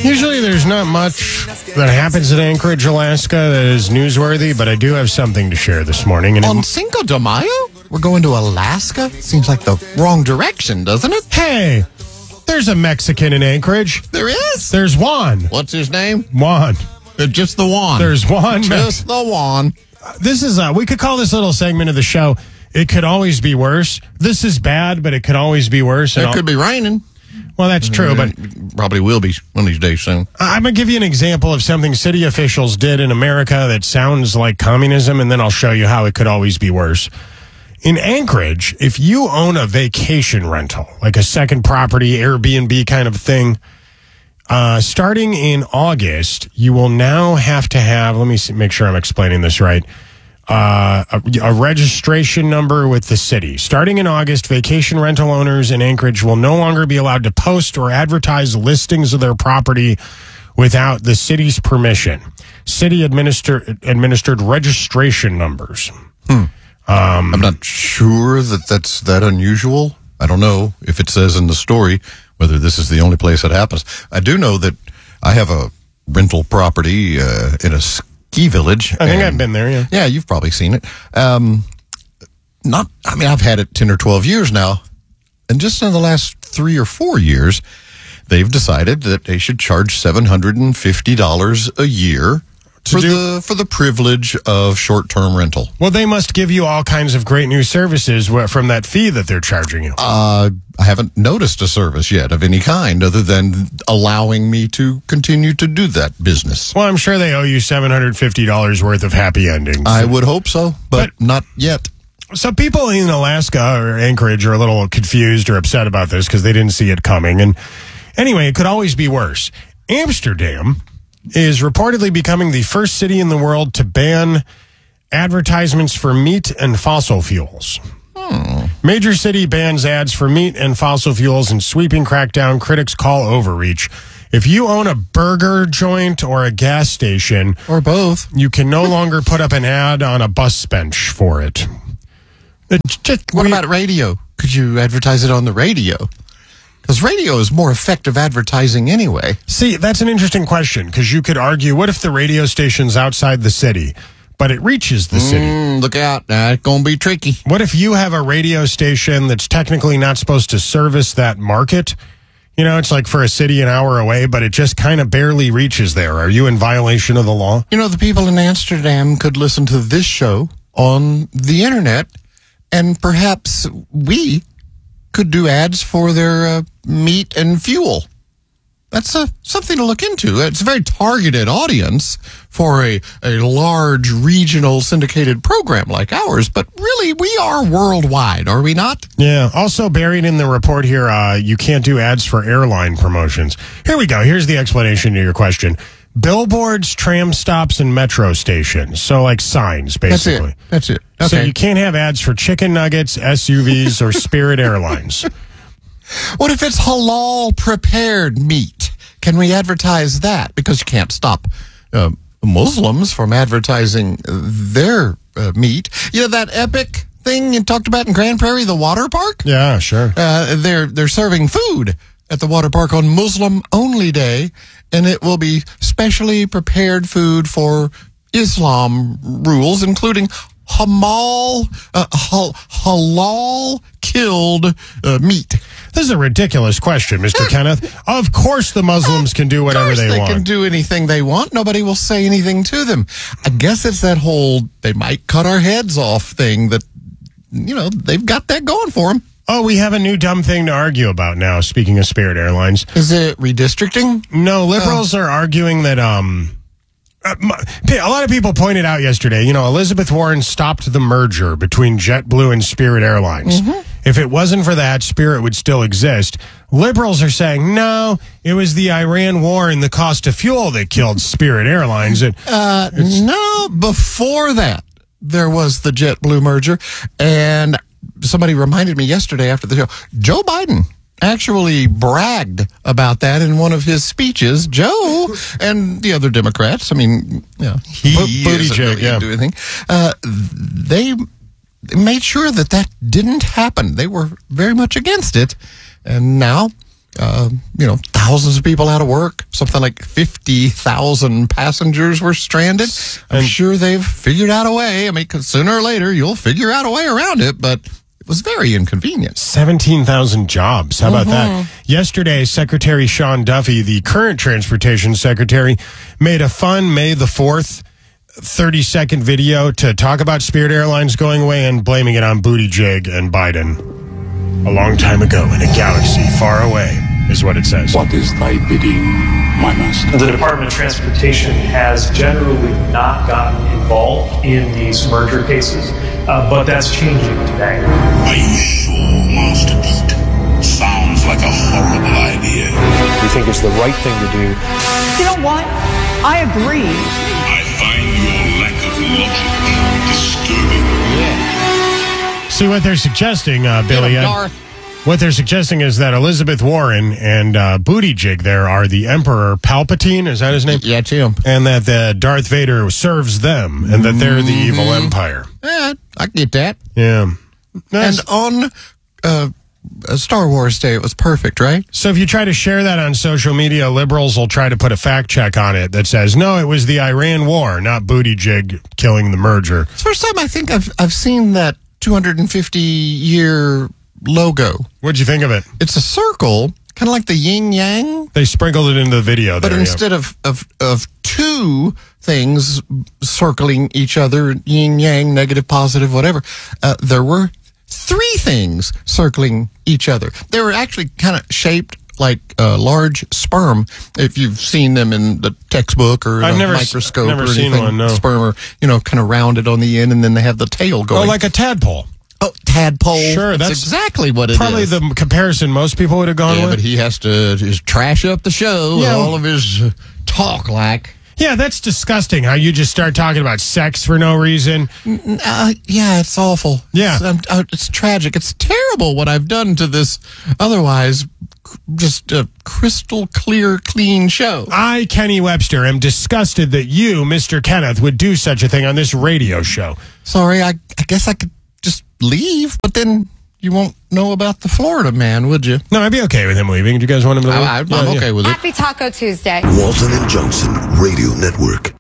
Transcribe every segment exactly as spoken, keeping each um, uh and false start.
Usually there's not much that happens in Anchorage, Alaska that is newsworthy, but I do have something to share this morning. And On Cinco de Mayo? We're going to Alaska? Seems like the wrong direction, doesn't it? Hey, there's a Mexican in Anchorage. There is? There's Juan. What's his name? Juan. Uh, just the Juan. There's Juan. Just the Juan. This is, uh, we could call this little segment of the show, It Could Always Be Worse. This is bad, but it could always be worse. It could be raining. Well, that's true, but probably will be one of these days soon. I'm going to give you an example of something city officials did in America that sounds like communism, and then I'll show you how it could always be worse. In Anchorage, if you own a vacation rental, like a second property, Airbnb kind of thing, uh, starting in August, you will now have to have, let me see, make sure I'm explaining this right, Uh, a, a registration number with the city. Starting in August, vacation rental owners in Anchorage will no longer be allowed to post or advertise listings of their property without the city's permission. City administer, administered registration numbers. Hmm. Um, I'm not sure that that's that unusual. I don't know if it says in the story whether this is the only place that happens. I do know that I have a rental property uh, in a ski village. I think I've been there, yeah. Yeah, you've probably seen it. Um, not, I mean, I've had it ten or twelve years now. And just in the last three or four years, they've decided that they should charge seven hundred fifty dollars a year for do- the for the privilege of short-term rental. Well, they must give you all kinds of great new services wh- from that fee that they're charging you. Uh, I haven't noticed a service yet of any kind other than allowing me to continue to do that business. Well, I'm sure they owe you seven hundred fifty dollars worth of happy endings. I would hope so, but, but not yet. So people in Alaska or Anchorage are a little confused or upset about this because they didn't see it coming. And anyway, it could always be worse. Amsterdam is reportedly becoming the first city in the world to ban advertisements for meat and fossil fuels. Hmm. Major city bans ads for meat and fossil fuels and sweeping crackdown critics call overreach. If you own a burger joint or a gas station, or both, you can no longer put up an ad on a bus bench for it. It's just, what we, about radio? Could you advertise it on the radio? Because radio is more effective advertising anyway. See, that's an interesting question, because you could argue, what if the radio station's outside the city, but it reaches the city? Mm, look out. That's going to be tricky. What if you have a radio station that's technically not supposed to service that market? You know, it's like for a city an hour away, but it just kind of barely reaches there. Are you in violation of the law? You know, the people in Amsterdam could listen to this show on the internet, and perhaps we could do ads for their uh, meat and fuel. That's uh, something to look into. It's a very targeted audience for a, a large regional syndicated program like ours, but really we are worldwide, are we not? Yeah. Also buried in the report here, uh, you can't do ads for airline promotions. Here we go. Here's the explanation to your question. Billboards, tram stops, and metro stations. So like signs, basically. That's it. That's it. So Okay. you can't have ads for chicken nuggets, S U Vs, or Spirit Airlines. What if it's halal prepared meat? Can we advertise that? Because you can't stop uh, Muslims from advertising their uh, meat. You know that epic thing you talked about in Grand Prairie, the water park? Yeah, sure. Uh, they're they're serving food at the water park on Muslim only day, and it will be specially prepared food for Islam rules, including hamal, uh, hal- halal killed uh, meat. This is a ridiculous question, Mister Kenneth. Of course the Muslims can do whatever Of course they, they want. can do anything they want. Nobody will say anything to them. I guess it's that whole they might cut our heads off thing that, you know, they've got that going for them. Oh, we have a new dumb thing to argue about now, speaking of Spirit Airlines. Is it redistricting? No, liberals oh. are arguing that, um, uh, a lot of people pointed out yesterday, you know, Elizabeth Warren stopped the merger between JetBlue and Spirit Airlines. Mm-hmm. If it wasn't for that, Spirit would still exist. Liberals are saying, no, it was the Iran war and the cost of fuel that killed Spirit Airlines. And uh, no, before that, there was the JetBlue merger, and somebody reminded me yesterday after the show, Joe Biden actually bragged about that in one of his speeches. Joe and the other Democrats, I mean, you know, he Bo- isn't really yeah. do anything. Uh, they made sure that that didn't happen. They were very much against it, and now uh, you know, thousands of people out of work. Something like fifty thousand passengers were stranded. I'm And- sure they've figured out a way. I mean, 'cause sooner or later, you'll figure out a way around it, but it was very inconvenient. seventeen thousand jobs. How about that? Yesterday, Secretary Sean Duffy, the current transportation secretary, made a fun May the fourth thirty-second video to talk about Spirit Airlines going away and blaming it on Buttigieg and Biden. A long time ago in a galaxy far away, is what it says. What is thy bidding, my master? The Department of Transportation has generally not gotten involved in these merger cases, uh, but that's changing today. Are you sure, Master Pete? Sounds like a horrible idea. We think it's the right thing to do. You know what? I agree. I find your lack of logic disturbing. See, what they're suggesting, uh, Billy, uh, what they're suggesting is that Elizabeth Warren and uh, Buttigieg there are the Emperor Palpatine, is that his name? Yeah, it's him. And that the Darth Vader serves them, and that they're the evil empire. Yeah, I get that. Yeah. Nice. And on uh, uh, Star Wars Day, it was perfect, right? So if you try to share that on social media, liberals will try to put a fact check on it that says, no, it was the Iran war, not Buttigieg killing the merger. It's the first time I think I've I've seen that two hundred fifty year logo. What'd you think of it? It's a circle, kind of like the yin yang, They sprinkled it into the video but there. yeah. instead of, of of two things circling each other, yin yang, negative, positive, whatever, uh, there were three things circling each other. They were actually kind of shaped like a large sperm, if you've seen them in the textbook or I've the never s- microscope never or seen anything. one, no. Sperm are, you know, kind of rounded on the end, and then they have the tail Oh, going. like a tadpole. Oh, tadpole. Sure, that's exactly what it Probably is. the comparison most people would have gone Yeah, with. but he has to just trash up the show with Yeah. all of his uh, talk like. Yeah, that's disgusting how you just start talking about sex for no reason. Uh, yeah, it's awful. Yeah. It's, um, uh, it's tragic. It's terrible what I've done to this otherwise c- just a crystal clear, clean show. I, Kenny Webster, am disgusted that you, Mister Kenneth, would do such a thing on this radio show. Sorry, I, I guess I could just leave, but then you won't know about the Florida man, would you? No, I'd be okay with him leaving. Do you guys want him to leave? I, I, I'm Yeah, yeah. okay with it. Happy Taco Tuesday. Walton and Johnson Radio Network.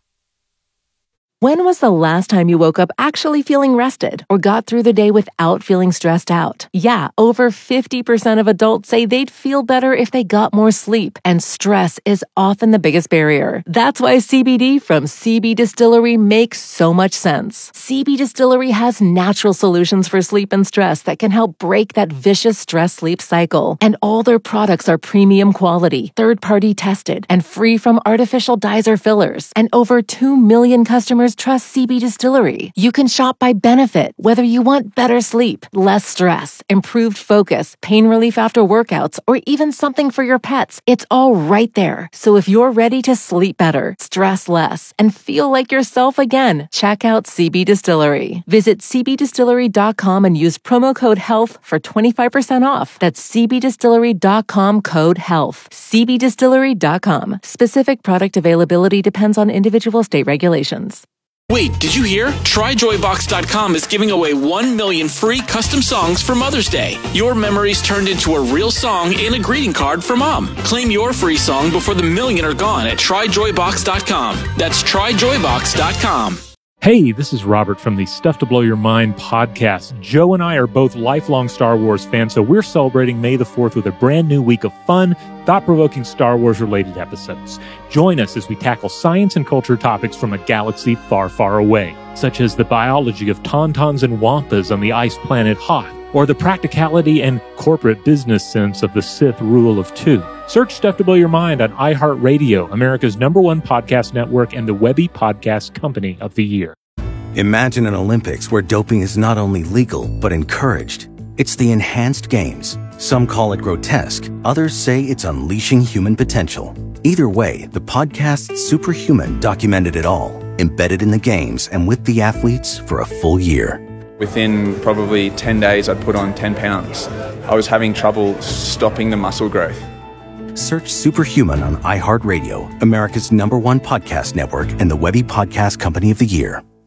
When was the last time you woke up actually feeling rested or got through the day without feeling stressed out? Yeah, over fifty percent of adults say they'd feel better if they got more sleep, and stress is often the biggest barrier. That's why C B D from C B Distillery makes so much sense. C B Distillery has natural solutions for sleep and stress that can help break that vicious stress-sleep cycle. And all their products are premium quality, third-party tested, and free from artificial dyes or fillers. And over two million customers trust C B Distillery. You can shop by benefit, whether you want better sleep, less stress, improved focus, pain relief after workouts, or even something for your pets. It's all right there. So if you're ready to sleep better, stress less, and feel like yourself again, check out C B Distillery. Visit c b distillery dot com and use promo code HEALTH for twenty-five percent off. That's c b distillery dot com code HEALTH. c b distillery dot com. Specific product availability depends on individual state regulations. Wait, did you hear? Try joy box dot com is giving away one million free custom songs for Mother's Day. Your memories turned into a real song and a greeting card for Mom. Claim your free song before the million are gone at try joy box dot com. That's try joy box dot com. Hey, this is Robert from the Stuff to Blow Your Mind podcast. Joe and I are both lifelong Star Wars fans, so we're celebrating May the fourth with a brand new week of fun, thought-provoking Star Wars-related episodes. Join us as we tackle science and culture topics from a galaxy far, far away, such as the biology of tauntauns and wampas on the ice planet Hoth, or the practicality and corporate business sense of the Sith rule of two. Search Stuff to Blow Your Mind on iHeartRadio, America's number one podcast network and the Webby Podcast Company of the Year. Imagine an Olympics where doping is not only legal, but encouraged. It's the Enhanced Games. Some call it grotesque. Others say it's unleashing human potential. Either way, the podcast Superhuman documented it all, embedded in the games and with the athletes for a full year. Within probably ten days, I'd put on ten pounds. I was having trouble stopping the muscle growth. Search Superhuman on iHeartRadio, America's number one podcast network and the Webby Podcast Company of the Year.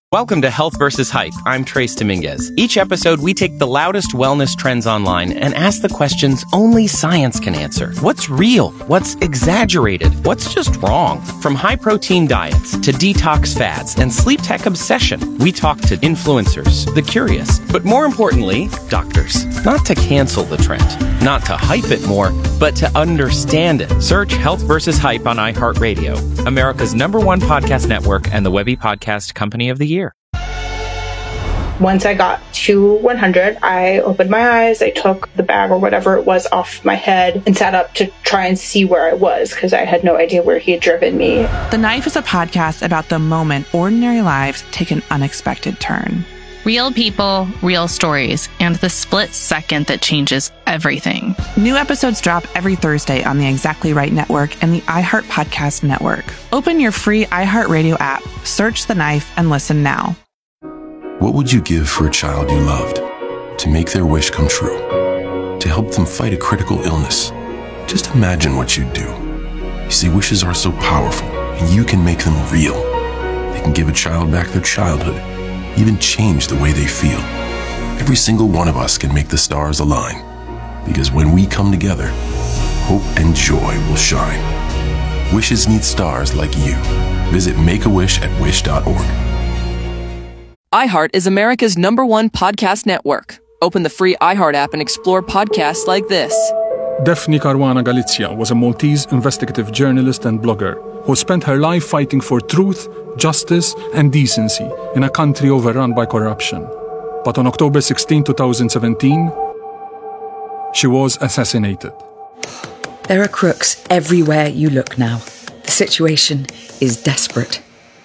Welcome to Health versus. Hype. I'm Trace Dominguez. Each episode, we take the loudest wellness trends online and ask the questions only science can answer. What's real? What's exaggerated? What's just wrong? From high-protein diets to detox fads and sleep tech obsession, we talk to influencers, the curious, but more importantly, doctors. Not to cancel the trend, not to hype it more, but to understand it. Search Health versus. Hype on iHeartRadio, America's number one podcast network and the Webby Podcast Company of the Year. Once I got to one hundred, I opened my eyes, I took the bag or whatever it was off my head and sat up to try and see where I was because I had no idea where he had driven me. The Knife is a podcast about the moment ordinary lives take an unexpected turn. Real people, real stories, and the split second that changes everything. New episodes drop every Thursday on the Exactly Right Network and the iHeart Podcast Network. Open your free iHeartRadio app, search The Knife, and listen now. What would you give for a child you loved? To make their wish come true? To help them fight a critical illness? Just imagine what you'd do. You see, wishes are so powerful, and you can make them real. They can give a child back their childhood, even change the way they feel. Every single one of us can make the stars align. Because when we come together, hope and joy will shine. Wishes need stars like you. Visit Make a Wish at wish dot org. iHeart is America's number one podcast network. Open the free iHeart app and explore podcasts like this. Daphne Caruana Galizia was a Maltese investigative journalist and blogger who spent her life fighting for truth, justice, and decency in a country overrun by corruption. But on October sixteenth, twenty seventeen, she was assassinated. There are crooks everywhere you look now. The situation is desperate.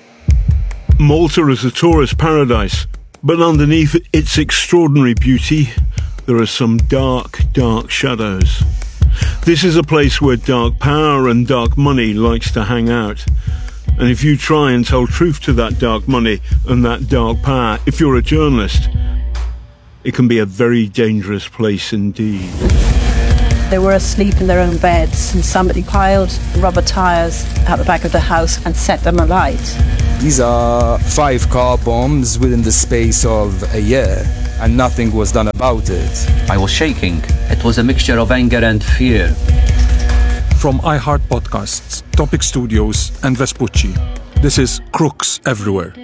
Malta is a tourist paradise, but underneath its extraordinary beauty, there are some dark, dark shadows. This is a place where dark power and dark money likes to hang out. And if you try and tell truth to that dark money and that dark power, if you're a journalist, it can be a very dangerous place indeed. They were asleep in their own beds and somebody piled rubber tyres out the back of the house and set them alight. These are five car bombs within the space of a year, and nothing was done about it. I was shaking. It was a mixture of anger and fear. From iHeart Podcasts, Topic Studios, and Vespucci, this is Crooks Everywhere.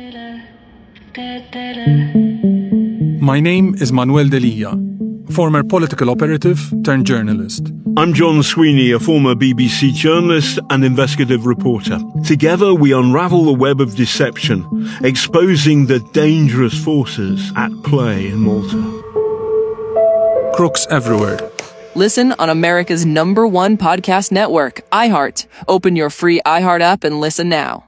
My name is Manuel Delia, former political operative turned journalist. I'm John Sweeney, a former B B C journalist and investigative reporter. Together we unravel the web of deception, exposing the dangerous forces at play in Malta. Crooks Everywhere. Listen on America's number one podcast network, iHeart. Open your free iHeart app and listen now.